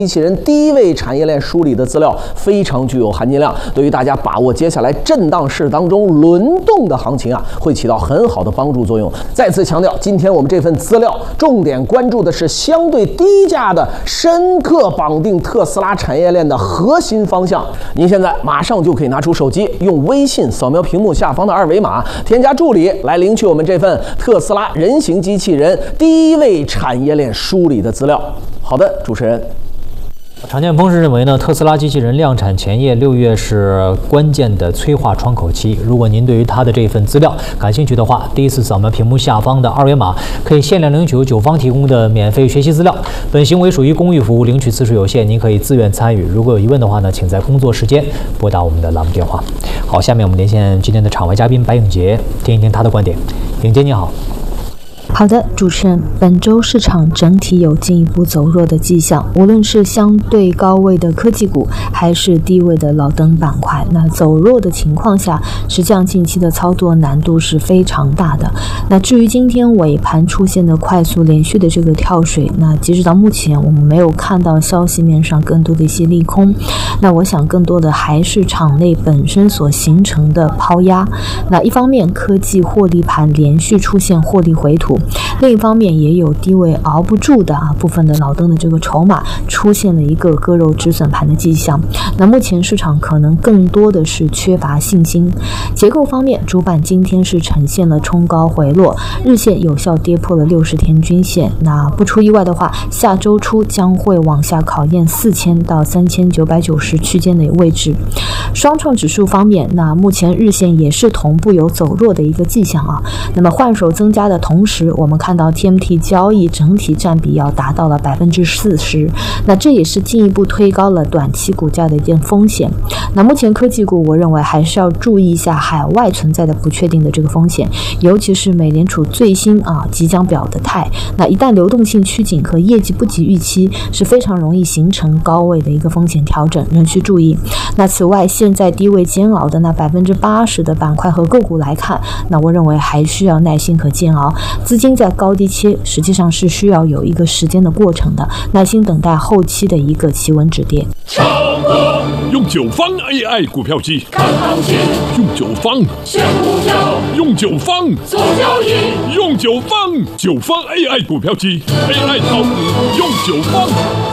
机器人第一位产业链梳理的资料非常具有含金量，对于大家把握接下来震荡市当中轮动的行情会起到很好的帮助作用。再次强调，今天我们这份资料重点关注的是相对低价的深刻绑定特斯拉产业链的核心方向。您现在马上就可以拿出手机，用微信扫描屏幕下方的二维码，添加助理来领取我们这份特斯拉人形机器人第一位产业链梳理的资料。好的，主持人。 常见分析认为呢，特斯拉机器人量产前夜，6月是关键的催化窗口期。如果您对于它的这份资料感兴趣的话，第一次扫描屏幕下方的二维码，可以限量领取九方提供的免费学习资料。本行为属于公益服务，领取次数有限，您可以自愿参与。如果有疑问的话呢，请在工作时间拨打我们的栏目电话。好，下面我们连线今天的场外嘉宾白颖杰，听一听他的观点。颖杰你好。 好的，主持人，本周市场整体有进一步走弱的迹象，无论是相对高位的科技股，还是低位的老登板块。那走弱的情况下，实际上近期的操作难度是非常大的。那至于今天尾盘出现的快速连续的这个跳水，那截止到目前，我们没有看到消息面上更多的一些利空。那我想更多的还是场内本身所形成的抛压。那一方面，科技获利盘连续出现获利回吐。另一方面，也有低位熬不住的部分的老登的这个筹码出现了一个割肉止损盘的迹象。那目前市场可能更多的是缺乏信心。结构方面，主板今天是呈现了冲高回落，日线有效跌破了60天均线。那不出意外的话，下周初将会往下考验4000到3990区间的位置。双创指数方面，那目前日线也是同步有走弱的一个迹象那么换手增加的同时，我们看到 TMT 交易整体占比要达到了40%，那这也是进一步推高了短期股价的一件风险。那目前科技股，我认为还是要注意一下海外存在的不确定的这个风险，尤其是美联储最新即将表的态。那一旦流动性趋紧和业绩不及预期，是非常容易形成高位的一个风险调整，仍需注意。那此外，现在低位煎熬的那80%的板块和个股来看，那我认为还需要耐心和煎熬。资金在高低切，实际上是需要有一个时间的过程的，耐心等待后期的一个企稳止跌。 用九方 AI 股票机看行情， 用九方选股票， 用九方做交易， 用九方 AI 股票机 AI 炒股用九方。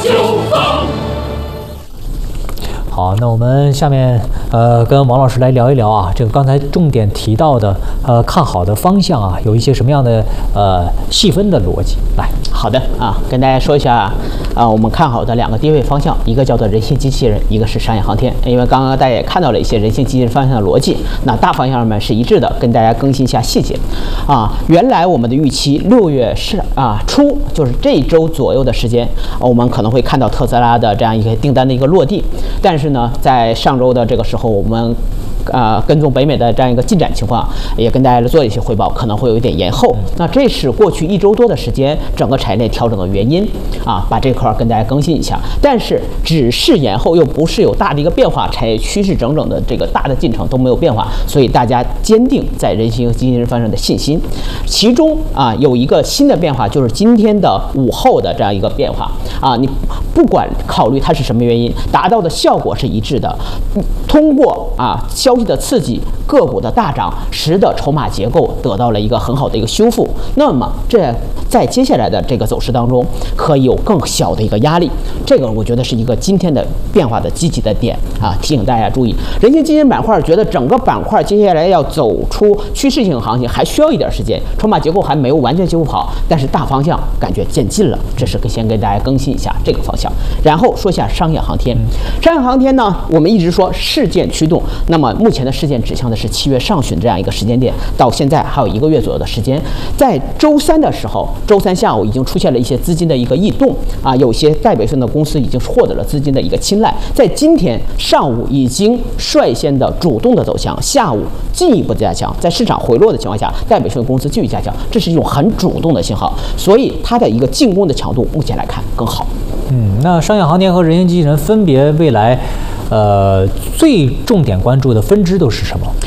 好，那我们下面跟王老师来聊一聊这个刚才重点提到的看好的方向有一些什么样的细分的逻辑来。 好的跟大家说一下我们看好的2个低位方向，一个叫做人性机器人，一个是商业航天。因为刚刚大家也看到了一些人性机器人方向的逻辑，那大方向上面是一致的，跟大家更新一下细节原来我们的预期6月初，就是这周左右的时间，我们可能会看到特斯拉的这样一个订单的一个落地，但是呢，在上周的这个时候，我们跟踪北美的这样一个进展情况，也跟大家做一些汇报，可能会有一点延后。那这是过去1周多的时间整个产业链调整的原因把这块跟大家更新一下。但是只是延后，又不是有大的一个变化，产业趋势整整的这个大的进程都没有变化，所以大家坚定在人形机器人方面的信心。其中有一个新的变化，就是今天的午后的这样一个变化你不管考虑它是什么原因，达到的效果是一致的。通过消息的刺激，个股的大涨，使得筹码结构得到了一个很好的一个修复。那么这在接下来的这个走势当中，可以有更小的一个压力。这个我觉得是一个今天的变化的积极的点提醒大家注意。人形基金板块觉得整个板块接下来要走出趋势性行情还需要一点时间，筹码结构还没有完全修复好，但是大方向感觉渐进了，这是先跟大家更新一下这个方向。然后说一下商业航天。商业航天呢，我们一直说事件驱动，那么目前的事件指向的是7月上旬这样一个时间点，到现在还有1个月左右的时间。在周三的时候，周三下午已经出现了一些资金的一个异动有些代表性的公司已经获得了资金的一个青睐，在今天上午已经率先的主动的走强，下午进一步加强，在市场回落的情况下，代表性的公司继续加强，这是一种很主动的信号，所以它的一个进攻的强度目前来看更好。 那商业航天和人形机器人分别未来最重点关注的分支都是什么？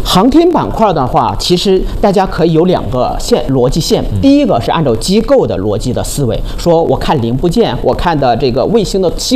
航天板块的话，其实大家可以有2个逻辑线。第一个是按照机构的逻辑的思维，说我看零部件，我看的这个卫星的